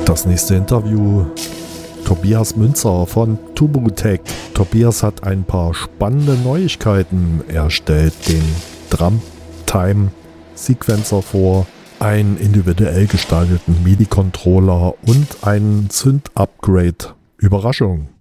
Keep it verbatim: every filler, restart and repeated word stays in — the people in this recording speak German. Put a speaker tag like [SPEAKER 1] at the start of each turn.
[SPEAKER 1] Das nächste Interview, Tobias Münzer von Tubutech. Tobias hat ein paar spannende Neuigkeiten. Er stellt den Drum-Time Sequencer vor, einen individuell gestalteten MIDI-Controller und einen Synth-Upgrade. Überraschung!